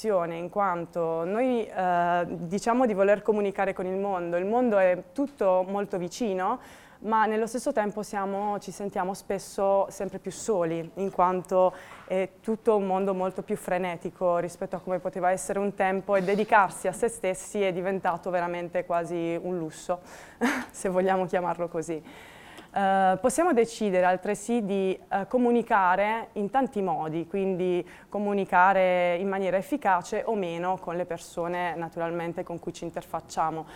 comunicazione, in quanto noi diciamo di voler comunicare con il mondo è tutto molto vicino, ma nello stesso tempo ci sentiamo spesso sempre più soli, in quanto è tutto un mondo molto più frenetico rispetto a come poteva essere un tempo, e dedicarsi a se stessi è diventato veramente quasi un lusso, se vogliamo chiamarlo così. Possiamo decidere altresì di comunicare in tanti modi, quindi comunicare in maniera efficace o meno con le persone naturalmente con cui ci interfacciamo.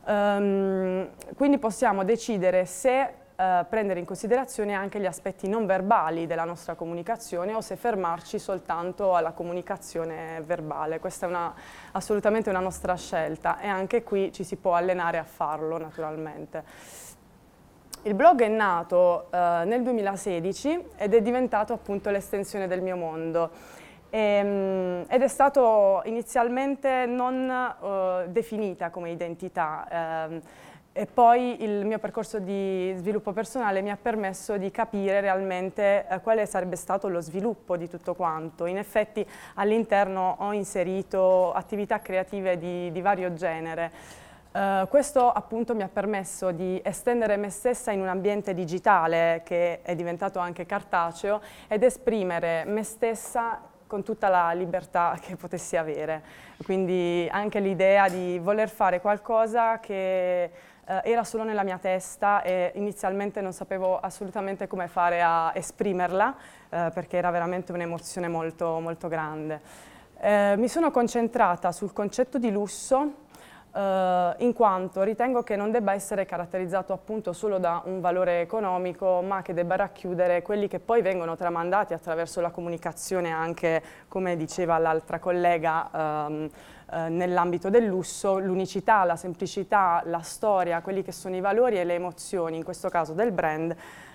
Quindi possiamo decidere se prendere in considerazione anche gli aspetti non verbali della nostra comunicazione o se fermarci soltanto alla comunicazione verbale. Questa è assolutamente una nostra scelta, e anche qui ci si può allenare a farlo naturalmente. Il blog è nato nel 2016 ed è diventato appunto l'estensione del mio mondo. Ed è stato inizialmente non definita come identità, e poi il mio percorso di sviluppo personale mi ha permesso di capire realmente quale sarebbe stato lo sviluppo di tutto quanto. In effetti all'interno ho inserito attività creative di vario genere. Questo appunto mi ha permesso di estendere me stessa in un ambiente digitale che è diventato anche cartaceo, ed esprimere me stessa con tutta la libertà che potessi avere. Quindi anche l'idea di voler fare qualcosa che era solo nella mia testa, e inizialmente non sapevo assolutamente come fare a esprimerla, perché era veramente un'emozione molto, molto grande. Mi sono concentrata sul concetto di lusso, in quanto ritengo che non debba essere caratterizzato appunto solo da un valore economico, ma che debba racchiudere quelli che poi vengono tramandati attraverso la comunicazione, anche come diceva l'altra collega, nell'ambito del lusso, l'unicità, la semplicità, la storia, quelli che sono i valori e le emozioni, in questo caso del brand,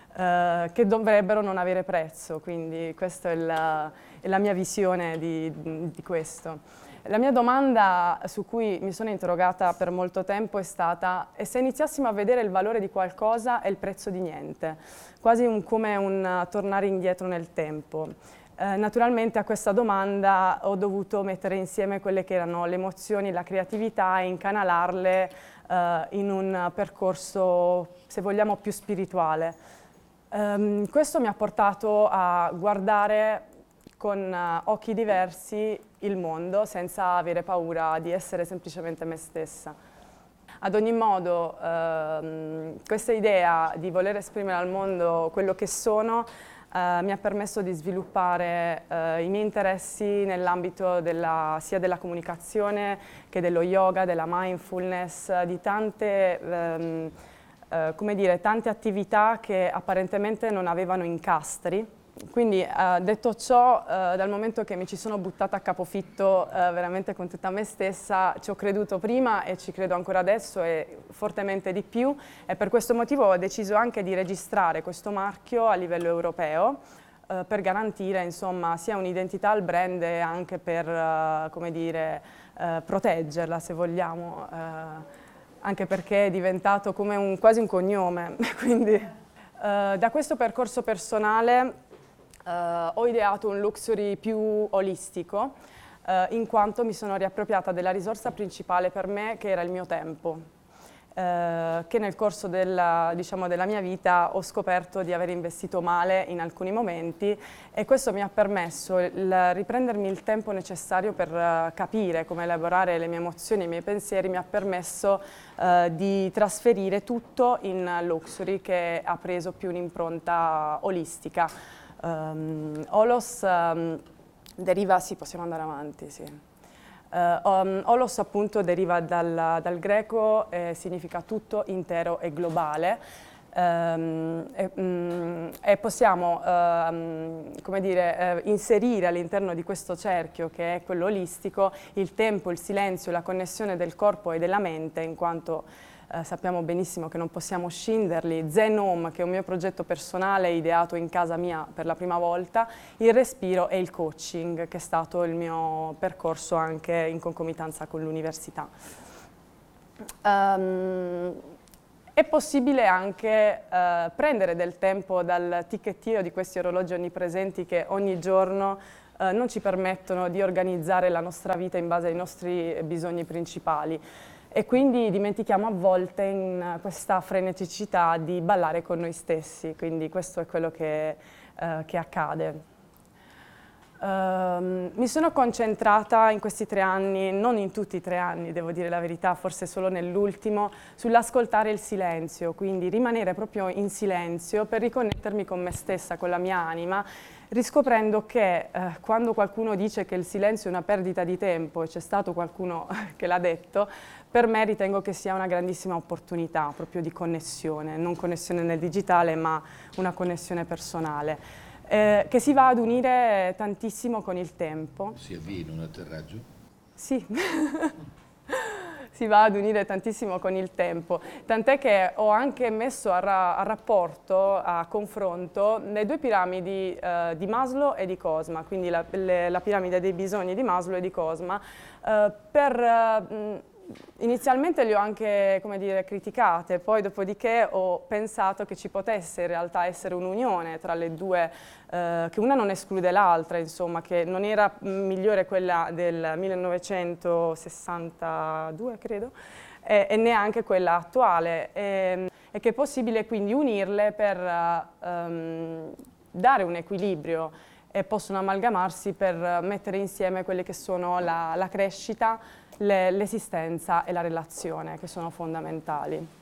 che dovrebbero non avere prezzo. Quindi questa è la mia visione di questo. La mia domanda su cui mi sono interrogata per molto tempo è stata: e se iniziassimo a vedere il valore di qualcosa e il prezzo di niente? Quasi come un tornare indietro nel tempo. Naturalmente a questa domanda ho dovuto mettere insieme quelle che erano le emozioni, la creatività, e incanalarle in un percorso, se vogliamo, più spirituale. Questo mi ha portato a guardare con occhi diversi il mondo, senza avere paura di essere semplicemente me stessa. Ad ogni modo, questa idea di voler esprimere al mondo quello che sono mi ha permesso di sviluppare i miei interessi nell'ambito sia della comunicazione che dello yoga, della mindfulness, di tante, come dire, tante attività che apparentemente non avevano incastri. Quindi detto ciò, dal momento che mi ci sono buttata a capofitto veramente con tutta me stessa, ci ho creduto prima e ci credo ancora adesso, e fortemente di più, e per questo motivo ho deciso anche di registrare questo marchio a livello europeo, per garantire insomma sia un'identità al brand e anche per come dire, proteggerla, se vogliamo, anche perché è diventato come quasi un cognome. Quindi da questo percorso personale ho ideato un luxury più olistico, in quanto mi sono riappropriata della risorsa principale per me, che era il mio tempo, che nel corso della mia vita ho scoperto di aver investito male in alcuni momenti, e questo mi ha permesso riprendermi il tempo necessario per capire come elaborare le mie emozioni, i miei pensieri. Mi ha permesso di trasferire tutto in luxury, che ha preso più un'impronta olistica. Olos deriva, sì, possiamo andare avanti, sì. Olos appunto deriva dal greco, significa tutto, intero e globale, e possiamo come dire, inserire all'interno di questo cerchio, che è quello olistico, il tempo, il silenzio, la connessione del corpo e della mente, in quanto sappiamo benissimo che non possiamo scinderli, Zen Home, che è un mio progetto personale ideato in casa mia per la prima volta, il respiro e il coaching, che è stato il mio percorso anche in concomitanza con l'università. È possibile anche prendere del tempo dal ticchettio di questi orologi onnipresenti che ogni giorno non ci permettono di organizzare la nostra vita in base ai nostri bisogni principali. E quindi dimentichiamo a volte in questa freneticità di ballare con noi stessi, quindi questo è quello che accade. Mi sono concentrata in questi 3 anni, non in tutti i 3 anni, devo dire la verità, forse solo nell'ultimo, sull'ascoltare il silenzio, quindi rimanere proprio in silenzio per riconnettermi con me stessa, con la mia anima, riscoprendo che quando qualcuno dice che il silenzio è una perdita di tempo, e c'è stato qualcuno che l'ha detto, per me ritengo che sia una grandissima opportunità proprio di connessione, non connessione nel digitale, ma una connessione personale. Che si va ad unire tantissimo con il tempo. Si avvia in un atterraggio? Sì, si va ad unire tantissimo con il tempo, tant'è che ho anche messo a rapporto, a confronto, le 2 piramidi di Maslow e di Cosma, quindi la piramide dei bisogni di Maslow e di Cosma, inizialmente le ho anche, come dire, criticate, poi dopodiché ho pensato che ci potesse in realtà essere un'unione tra le 2, che una non esclude l'altra, insomma, che non era migliore quella del 1962, credo, e neanche quella attuale, e che è possibile quindi unirle per dare un equilibrio e possono amalgamarsi per mettere insieme quelle che sono la crescita, l'esistenza e la relazione, che sono fondamentali.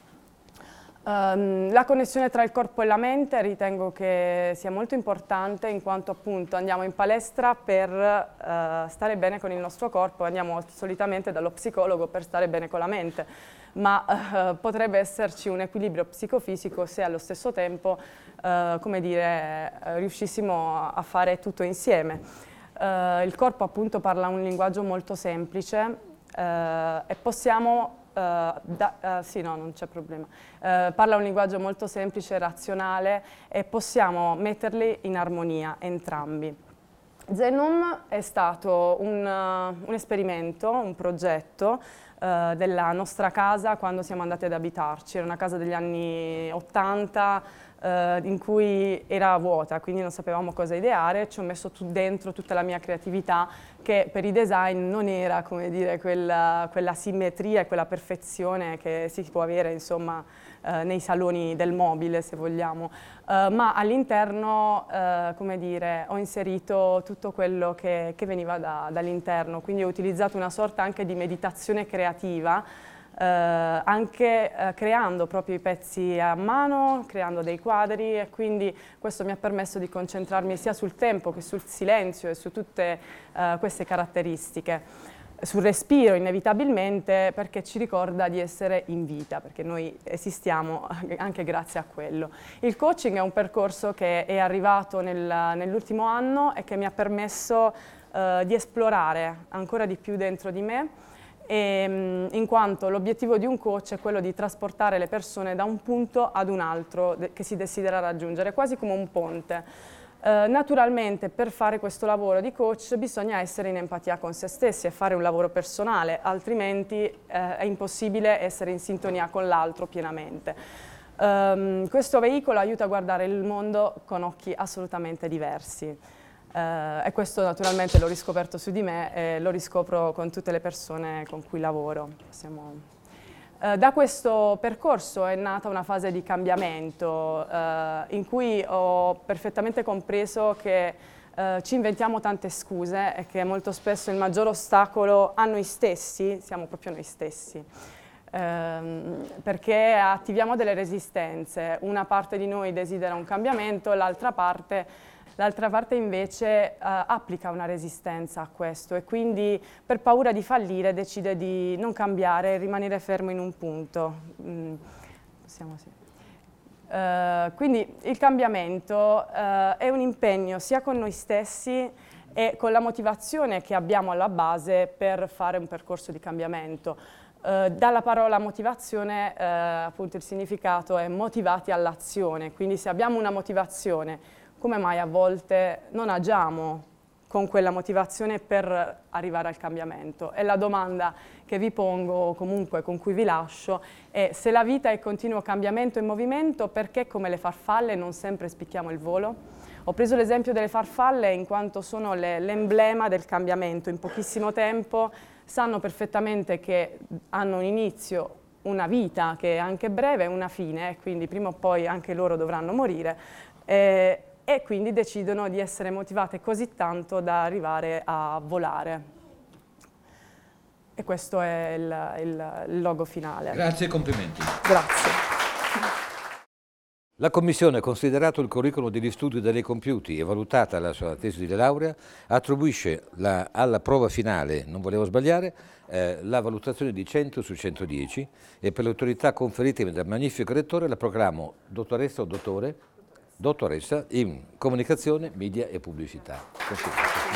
La connessione tra il corpo e la mente ritengo che sia molto importante, in quanto appunto andiamo in palestra per stare bene con il nostro corpo, andiamo solitamente dallo psicologo per stare bene con la mente, ma potrebbe esserci un equilibrio psicofisico se allo stesso tempo, come dire, riuscissimo a fare tutto insieme. Il corpo appunto parla un linguaggio molto semplice e possiamo sì, no, non c'è problema. Parla un linguaggio molto semplice, razionale, e possiamo metterli in armonia entrambi. Zenum è stato un esperimento, un progetto della nostra casa quando siamo andati ad abitarci. Era una casa degli anni 80 in cui era vuota, quindi non sapevamo cosa ideare. Ci ho messo dentro tutta la mia creatività, che per i design non era, come dire, quella simmetria e quella perfezione che si può avere, insomma, nei saloni del mobile, se vogliamo, ma all'interno, come dire, ho inserito tutto quello che veniva dall'interno, quindi ho utilizzato una sorta anche di meditazione creativa, anche creando proprio i pezzi a mano, creando dei quadri, e quindi questo mi ha permesso di concentrarmi sia sul tempo che sul silenzio e su tutte queste caratteristiche. Sul respiro inevitabilmente, perché ci ricorda di essere in vita, perché noi esistiamo anche grazie a quello. Il coaching è un percorso che è arrivato nell'ultimo anno e che mi ha permesso di esplorare ancora di più dentro di me, in quanto l'obiettivo di un coach è quello di trasportare le persone da un punto ad un altro che si desidera raggiungere, quasi come un ponte. Naturalmente per fare questo lavoro di coach bisogna essere in empatia con se stessi e fare un lavoro personale, altrimenti è impossibile essere in sintonia con l'altro pienamente. Questo veicolo aiuta a guardare il mondo con occhi assolutamente diversi. E questo naturalmente l'ho riscoperto su di me e lo riscopro con tutte le persone con cui lavoro. Da questo percorso è nata una fase di cambiamento in cui ho perfettamente compreso che ci inventiamo tante scuse e che molto spesso il maggior ostacolo a noi stessi siamo proprio noi stessi. Perché attiviamo delle resistenze, una parte di noi desidera un cambiamento, l'altra parte invece applica una resistenza a questo, e quindi per paura di fallire decide di non cambiare e rimanere fermo in un punto. Quindi il cambiamento è un impegno sia con noi stessi e con la motivazione che abbiamo alla base per fare un percorso di cambiamento. Dalla parola motivazione, appunto il significato è motivati all'azione, quindi se abbiamo una motivazione, come mai a volte non agiamo con quella motivazione per arrivare al cambiamento? E la domanda che vi pongo, o comunque con cui vi lascio, è: se la vita è continuo cambiamento e movimento, perché come le farfalle non sempre spicchiamo il volo? Ho preso l'esempio delle farfalle in quanto sono l'emblema del cambiamento. In pochissimo tempo sanno perfettamente che hanno un inizio, una vita che è anche breve e una fine, quindi prima o poi anche loro dovranno morire, e quindi decidono di essere motivate così tanto da arrivare a volare. E questo è il logo finale. Grazie e complimenti. Grazie. La Commissione, considerato il curriculum degli studi da lei compiuti e valutata la sua tesi di laurea, attribuisce alla prova finale, non volevo sbagliare, la valutazione di 100 su 110 e per l'autorità conferita dal magnifico rettore la proclamo dottoressa o dottoressa in comunicazione, media e pubblicità.